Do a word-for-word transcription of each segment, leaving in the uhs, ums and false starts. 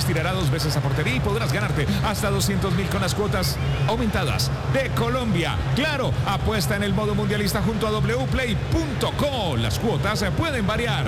tirará dos veces a portería y podrás ganarte hasta doscientos mil con las cuotas aumentadas de Colombia. Claro, apuesta en el modo mundialista junto a w play punto co. Las cuotas se pueden variar.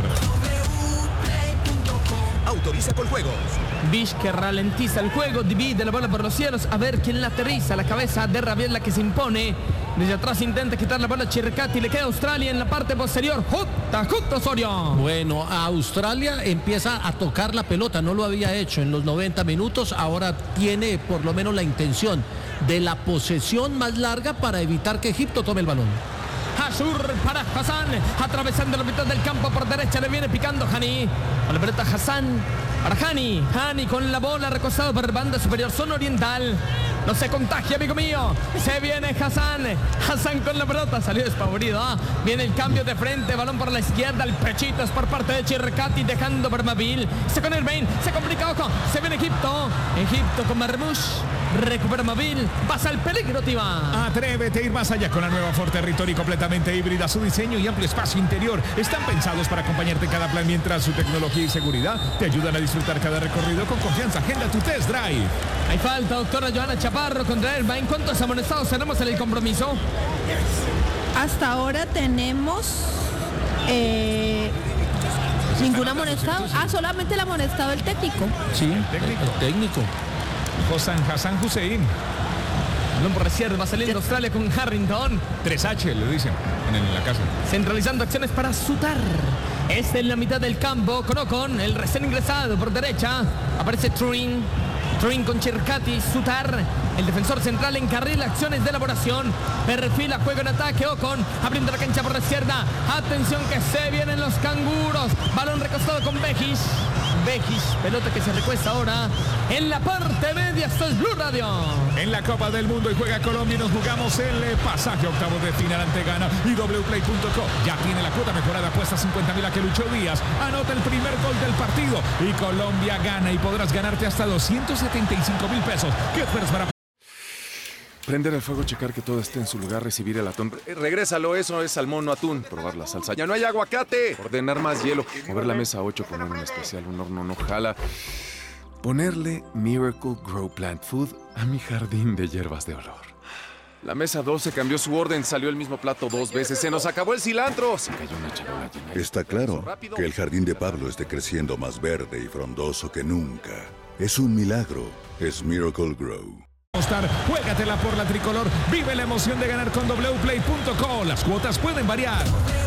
Autoriza con juegos. Bish que ralentiza el juego, divide la bola por los cielos, a ver quién la aterriza. La cabeza de Rabiot la que se impone. Desde atrás intenta quitar la bola a Cherkati, le queda a Australia en la parte posterior. Justa, justo Osorio. Bueno, a Australia empieza a tocar la pelota, no lo había hecho en los noventa minutos, ahora tiene por lo menos la intención de la posesión más larga para evitar que Egipto tome el balón. Ashur para Hassan, atravesando la mitad del campo por derecha, le viene picando Hani. Con la pelota Hassan para Hani. Hani con la bola, recostado por banda superior, zona oriental. No se contagia, amigo mío. Se viene Hassan. Hassan con la pelota, salió despavorido. ¿eh? Viene el cambio de frente, balón por la izquierda, el pechito es por parte de Cherkati, dejando por Mabil. Se con el Bain, se complica, ojo. Se viene Egipto. Egipto con Marmoush. Recupera Mabil, pasa el peligro, Tiba. Atrévete a ir más allá con la nueva Ford Territory completamente híbrida. Su diseño y amplio espacio interior están pensados para acompañarte en cada plan, mientras su tecnología y seguridad te ayudan a disfrutar cada recorrido con confianza. Agenda tu test drive. Hay falta, doctora Joana Chaparro contra Irvine. ¿Cuántos amonestados tenemos en el compromiso? Hasta ahora tenemos eh, ningún amonestado. Ah, solamente el amonestado el técnico. Sí, el técnico. El técnico. Hassan, Hassan Hussein. Balón por reserva, va saliendo Australia con Harrington. tres H le dicen en la casa. Centralizando acciones para Sutar. Este en la mitad del campo, con Ocon, el recién ingresado por derecha. Aparece Turin. Turin con Cherkati, Sutar. El defensor central encarrila acciones de elaboración. Perfila, juego en ataque, Ocon. Abriendo la cancha por la izquierda. Atención que se vienen los canguros. Balón recostado con Begis. Begis, pelota que se recuesta ahora en la parte media. Esto es Blue Radio. En la Copa del Mundo y juega Colombia y nos jugamos el pasaje octavos de final ante Ghana y w play punto co. Ya tiene la cuota mejorada, apuesta cincuenta mil a que Lucho Díaz anota el primer gol del partido y Colombia gana y podrás ganarte hasta doscientos setenta y cinco mil pesos. ¿Qué esperas para prender el fuego, checar que todo esté en su lugar, recibir el atún? Eh, regrésalo, eso es salmón, no atún. Probar la salsa. ¡Ya no hay aguacate! Ordenar más hielo. Mover la mesa a ocho, poner un especial, un horno no jala. Ponerle Miracle Grow Plant Food a mi jardín de hierbas de olor. La mesa doce cambió su orden, salió el mismo plato dos veces. ¡Se nos acabó el cilantro! Se cayó una charola llena. Está claro que el jardín de Pablo esté creciendo más verde y frondoso que nunca. Es un milagro. Es Miracle Grow. Juégatela por la tricolor. Vive la emoción de ganar con w play punto co. Las cuotas pueden variar.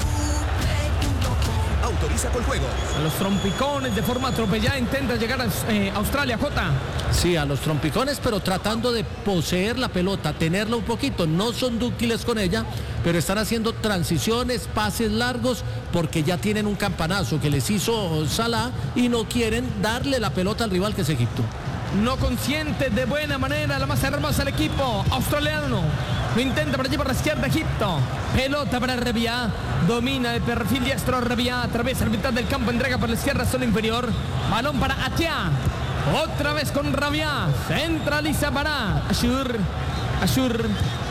Autoriza con juegos. A los trompicones de forma atropellada intenta llegar a eh, Australia, Jota. Sí, a los trompicones, pero tratando de poseer la pelota, tenerla un poquito. No son dúctiles con ella, pero están haciendo transiciones, pases largos, porque ya tienen un campanazo que les hizo Salah y no quieren darle la pelota al rival que es Egipto. No consciente de buena manera la más hermosa del equipo australiano. Lo intenta por allí por la izquierda Egipto. Pelota para Rabiot. Domina de perfil diestro Rabiot. Atraviesa la mitad del campo. Entrega por la izquierda zona inferior. Balón para Atia. Otra vez con Rabiot. Centraliza para Ashur. Ashur.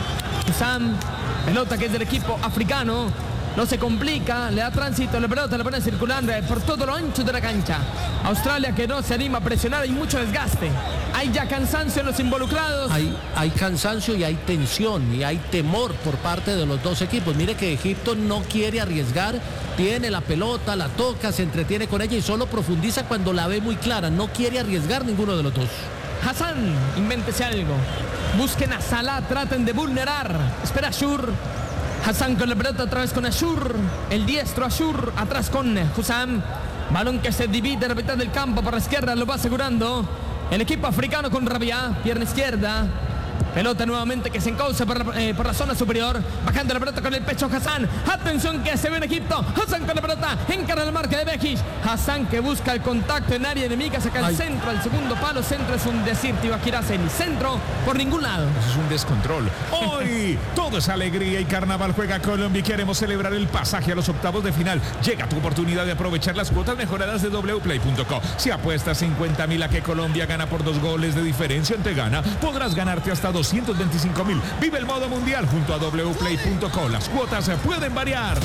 Sam. Pelota que es del equipo africano. No se complica, le da tránsito, la pelota la pone circulando por todo lo ancho de la cancha. Australia que no se anima a presionar, hay mucho desgaste. Hay ya cansancio en los involucrados. Hay, hay cansancio y hay tensión y hay temor por parte de los dos equipos. Mire que Egipto no quiere arriesgar, tiene la pelota, la toca, se entretiene con ella y solo profundiza cuando la ve muy clara. No quiere arriesgar ninguno de los dos. Hassan, invéntese algo. Busquen a Salah, traten de vulnerar. Espera Ashur. Hassan con la pelota otra vez con Ashur. El diestro Ashur atrás con Hussam. Balón que se divide en la mitad del campo por la izquierda, lo va asegurando el equipo africano con Rabiot, pierna izquierda. Pelota nuevamente que se encausa por la, eh, por la zona superior. Bajando la pelota con el pecho Hassan. Atención que se ve en Egipto. Hassan con la pelota. Encara la marca de Begis. Hassan que busca el contacto en área enemiga. Saca el Ay. centro al segundo palo. Centro es un decir Tibaquirás. Ni centro por ningún lado. Eso es un descontrol. Hoy todo es alegría y carnaval. Juega Colombia y queremos celebrar el pasaje a los octavos de final. Llega tu oportunidad de aprovechar las cuotas mejoradas de w play punto co. Si apuestas cincuenta mil a que Colombia gana por dos goles de diferencia ante Ghana, podrás ganarte hasta doscientos veinticinco mil. Vive el modo mundial junto a w play punto co. Las cuotas se pueden variar.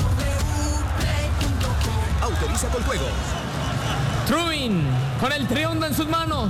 Autoriza con juegos. Trubin con el trionda en sus manos.